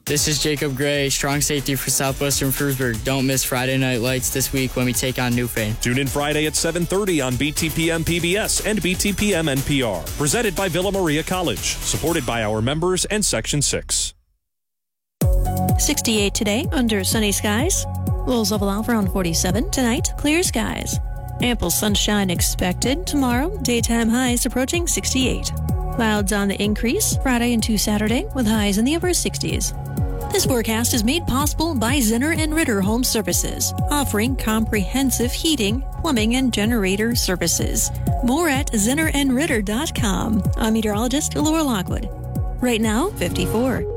This is Jacob Gray, strong safety for Southwestern Frewsburg. Don't miss Friday Night Lights this week when we take on Newfane. Tune in Friday at 7:30 on BTPM PBS and BTPM NPR. Presented by Villa Maria College. Supported by our members and Section 6. 68 today, under sunny skies. Lows level out around 47. Tonight, clear skies. Ample sunshine expected. Tomorrow, daytime highs approaching 68. Clouds on the increase Friday into Saturday with highs in the upper 60s. This forecast is made possible by Zinner and Ritter Home Services, offering comprehensive heating, plumbing, and generator services. More at zinnerandritter.com. I'm meteorologist Laura Lockwood. Right now, 54.